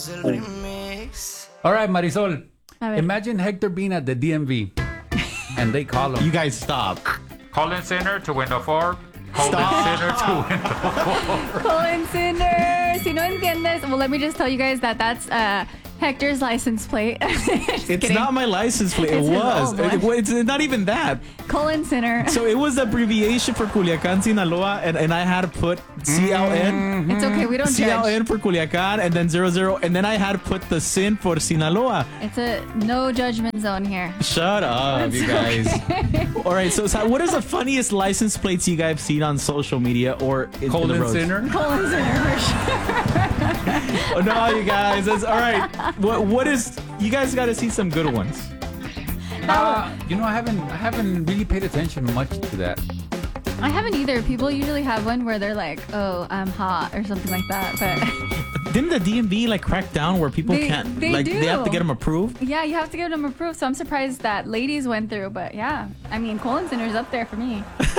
All right, Marisol. A ver. Imagine Hector being at the DMV and they call him. You guys stop. Colin Center to window 4. Colin Center to window 4. Colin Sinner. Si no entiendes, well, let me just tell you guys that that's Hector's license plate. It's kidding. not my license plate. It's It his was. old one. It's not even that. Colin Sinner. So it was the abbreviation for Culiacan, Sinaloa, and I had to put CLN. It's okay. We don't judge. CLN for Culiacan, and then 00, and then I had to put the SIN for Sinaloa. It's a no judgment zone here. Shut up, you guys. All right, so what is the funniest license plates you guys have seen on social media or in the Colin roads? Sinner. Colin Sinner for sure. Oh, no, you guys. That's all right. What is? You guys got to see some good ones. You know, I haven't really paid attention much to that. I haven't either. People usually have one where they're like, "Oh, I'm hot" or something like that. But Didn't the DMV like crack down where people They can't do. they have to get them approved? yeah, you have to get them approved. So I'm surprised that ladies went through. But yeah, I mean, Colin Sinner's up there for me.